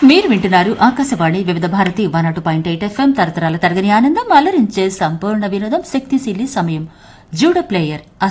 మీరు వింటున్నారు ఆకాశవాణి వివిధ భారతి 102.8 FM తరతరాల తరగని ఆనందం అలరించే సంపూర్ణ వినోదం శక్తిశీలి సమయం జూడో ప్లేయర్